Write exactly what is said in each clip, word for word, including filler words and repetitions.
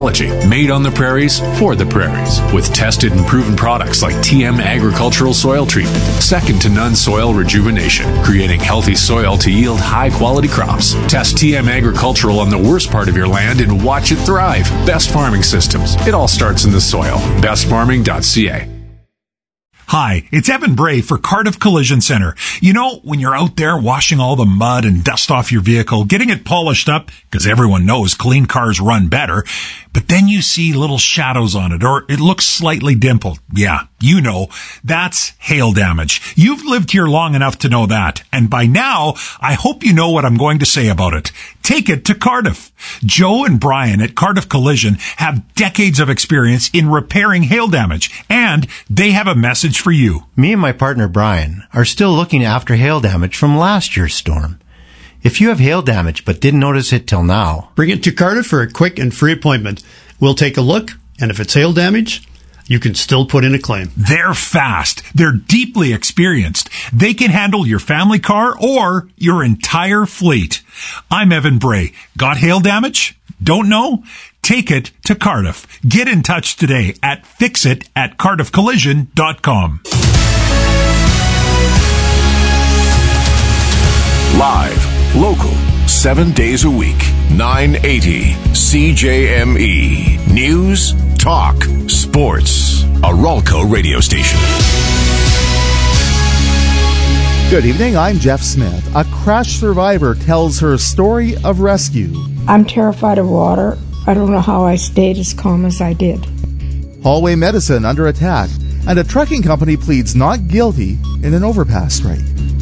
Made on the prairies, for the prairies. With tested and proven products like T M Agricultural Soil Treatment. Second to none soil rejuvenation. Creating healthy soil to yield high quality crops. Test T M Agricultural on the worst part of your land and watch it thrive. Best Farming Systems. It all starts in the soil. best farming dot c a. Hi, it's Evan Bray for Cardiff Collision Center. You know, when you're out there washing all the mud and dust off your vehicle, getting it polished up, because everyone knows clean cars run better, but then you see little shadows on it, or it looks slightly dimpled. Yeah, you know, that's hail damage. You've lived here long enough to know that, and by now, I hope you know what I'm going to say about it. Take it to Cardiff. Joe and Brian at Cardiff Collision have decades of experience in repairing hail damage, and they have a message for you. Me and my partner Brian are still looking after hail damage from last year's storm. If you have hail damage but didn't notice it till now, bring it to Cardiff for a quick and free appointment. We'll take a look, and if it's hail damage, you can still put in a claim. They're fast. They're deeply experienced. They can handle your family car or your entire fleet. I'm Evan Bray. Got hail damage? Don't know? Take it to Cardiff. Get in touch today at fixit at cardiff collision dot com. Live, local, seven days a week, nine eighty C J M E. News, talk, sports. A Ralco radio station. Good evening, I'm Jeff Smith. A crash survivor tells her story of rescue. I'm terrified of water. I don't know how I stayed as calm as I did. Hallway medicine under attack, and a trucking company pleads not guilty in an overpass strike.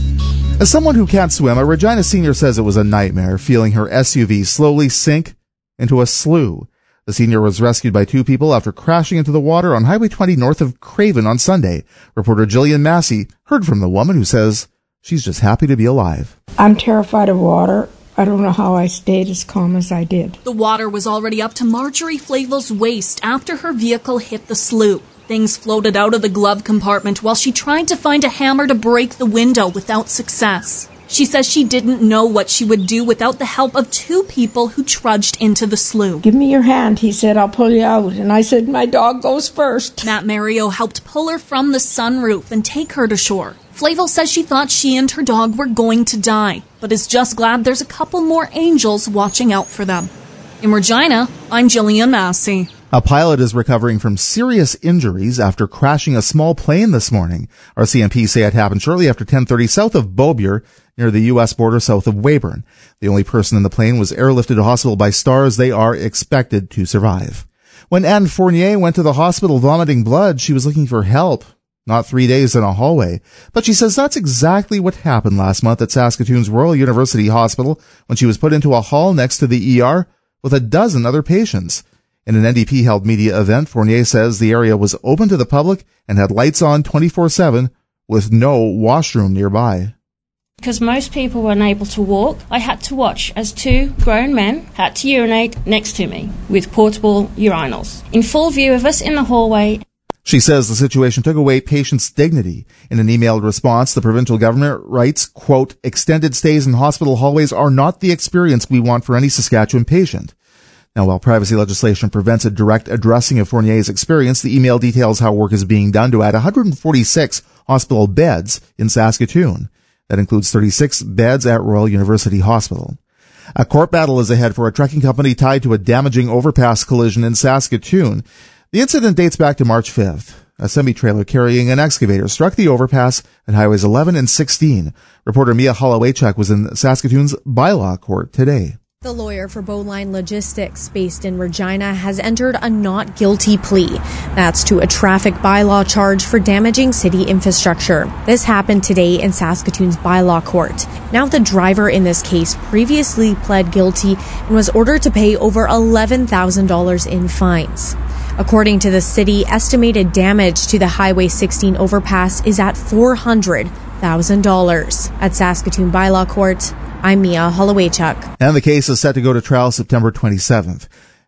As someone who can't swim, a Regina senior says it was a nightmare feeling her S U V slowly sink into a slough. The senior was rescued by two people after crashing into the water on Highway twenty north of Craven on Sunday. Reporter Jillian Massey heard from the woman who says she's just happy to be alive. I'm terrified of water. I don't know how I stayed as calm as I did. The water was already up to Marjorie Flavel's waist after her vehicle hit the slough. Things floated out of the glove compartment while she tried to find a hammer to break the window without success. She says she didn't know what she would do without the help of two people who trudged into the slough. Give me your hand, he said, I'll pull you out. And I said, my dog goes first. Matt Mario helped pull her from the sunroof and take her to shore. Flavel says she thought she and her dog were going to die, but is just glad there's a couple more angels watching out for them. In Regina, I'm Jillian Massey. A pilot is recovering from serious injuries after crashing a small plane this morning. R C M P say it happened shortly after ten thirty south of Beaubien, near the U S border south of Weyburn. The only person in the plane was airlifted to hospital by stars. They are expected to survive. When Anne Fournier went to the hospital vomiting blood, she was looking for help. Not three days in a hallway. But she says that's exactly what happened last month at Saskatoon's Royal University Hospital when she was put into a hall next to the E R with a dozen other patients. In an N D P-held media event, Fournier says the area was open to the public and had lights on twenty-four seven with no washroom nearby. Because most people weren't able to walk, I had to watch as two grown men had to urinate next to me with portable urinals in full view of us in the hallway. She says the situation took away patients' dignity. In an emailed response, the provincial government writes, quote, extended stays in hospital hallways are not the experience we want for any Saskatchewan patient. Now, while privacy legislation prevents a direct addressing of Fournier's experience, the email details how work is being done to add one hundred forty-six hospital beds in Saskatoon. That includes thirty-six beds at Royal University Hospital. A court battle is ahead for a trucking company tied to a damaging overpass collision in Saskatoon. The incident dates back to March fifth. A semi-trailer carrying an excavator struck the overpass at highways eleven and sixteen. Reporter Mia Holowaychuk was in Saskatoon's bylaw court today. The lawyer for Bowline Logistics, based in Regina, has entered a not guilty plea. That's to a traffic bylaw charge for damaging city infrastructure. This happened today in Saskatoon's bylaw court. Now the driver in this case previously pled guilty and was ordered to pay over eleven thousand dollars in fines. According to the city, estimated damage to the Highway sixteen overpass is at four hundred thousand dollars. At Saskatoon Bylaw Court, I'm Mia Holowaychuk. And the case is set to go to trial September twenty-seventh.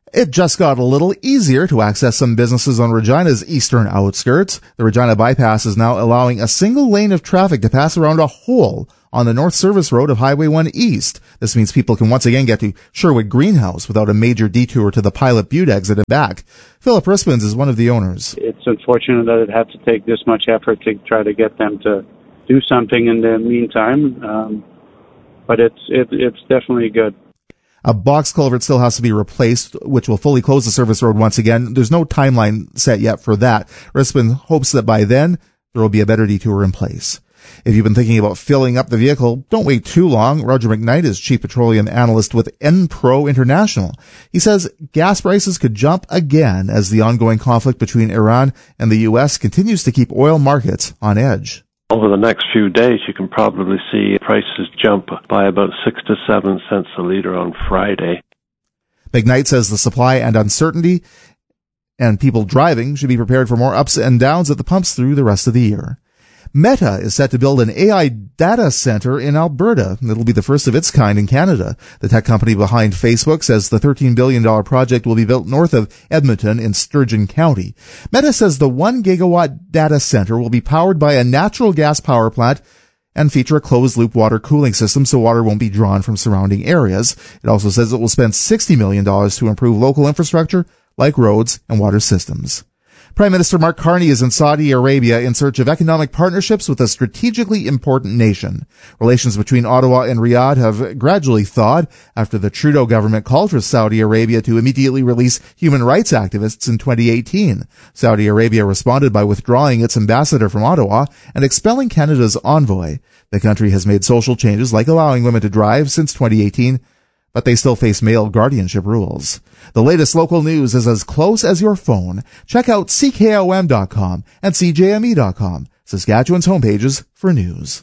It just got a little easier to access some businesses on Regina's eastern outskirts. The Regina Bypass is now allowing a single lane of traffic to pass around a hole on the North Service Road of Highway one East. This means people can once again get to Sherwood Greenhouse without a major detour to the Pilot Butte exit and back. Philip Rispens is one of the owners. It's unfortunate that it had to take this much effort to try to get them to do something in the meantime, um, but it's it, it's definitely good. A box culvert still has to be replaced, which will fully close the service road once again. There's no timeline set yet for that. Rispin hopes that by then there will be a better detour in place. If you've been thinking about filling up the vehicle, don't wait too long. Roger McKnight is Chief Petroleum Analyst with Enpro International. He says gas prices could jump again as the ongoing conflict between Iran and the U S continues to keep oil markets on edge. Over the next few days, you can probably see prices jump by about six to seven cents a litre on Friday. McKnight says the supply and uncertainty and people driving should be prepared for more ups and downs at the pumps through the rest of the year. Meta is set to build an A I data center in Alberta. It'll be the first of its kind in Canada. The tech company behind Facebook says the thirteen billion dollars project will be built north of Edmonton in Sturgeon County. Meta says the one gigawatt data center will be powered by a natural gas power plant and feature a closed-loop water cooling system so water won't be drawn from surrounding areas. It also says it will spend sixty million dollars to improve local infrastructure like roads and water systems. Prime Minister Mark Carney is in Saudi Arabia in search of economic partnerships with a strategically important nation. Relations between Ottawa and Riyadh have gradually thawed after the Trudeau government called for Saudi Arabia to immediately release human rights activists in twenty eighteen. Saudi Arabia responded by withdrawing its ambassador from Ottawa and expelling Canada's envoy. The country has made social changes like allowing women to drive since twenty eighteen, but they still face male guardianship rules. The latest local news is as close as your phone. Check out C K O M dot com and C J M E dot com, Saskatchewan's homepages for news.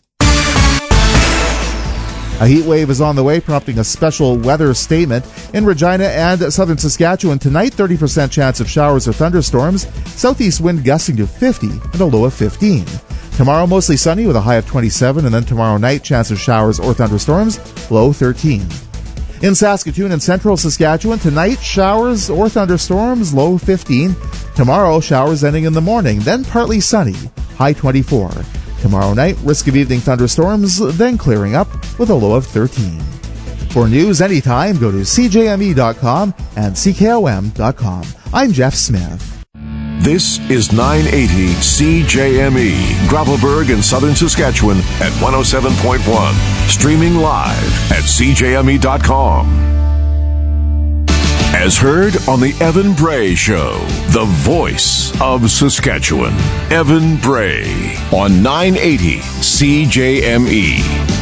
A heat wave is on the way, prompting a special weather statement. In Regina and southern Saskatchewan tonight, thirty percent chance of showers or thunderstorms, southeast wind gusting to fifty and a low of fifteen. Tomorrow, mostly sunny with a high of twenty-seven, and then tomorrow night, chance of showers or thunderstorms, low thirteen. In Saskatoon and central Saskatchewan, tonight, showers or thunderstorms, low fifteen. Tomorrow, showers ending in the morning, then partly sunny, high twenty-four. Tomorrow night, risk of evening thunderstorms, then clearing up with a low of thirteen. For news anytime, go to C J M E dot com and C K O M dot com. I'm Jeff Smith. This is nine eighty C J M E, Gravelburg in southern Saskatchewan at one oh seven point one. Streaming live at C J M E dot com. As heard on the Evan Bray Show, the voice of Saskatchewan. Evan Bray on nine eighty C J M E.